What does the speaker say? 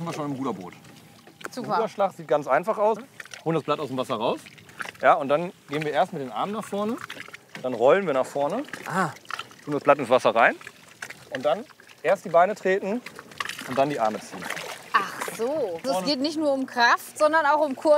wir schon im Ruderboot. Der Super. Ruderschlag sieht ganz einfach aus. Holen das Blatt aus dem Wasser raus. Ja, und dann gehen wir erst mit den Armen nach vorne. Dann rollen wir nach vorne. Tun das Blatt ins Wasser rein. Und dann erst die Beine treten und dann die Arme ziehen. Ach so. Es geht nicht nur um Kraft, sondern auch um Kurve.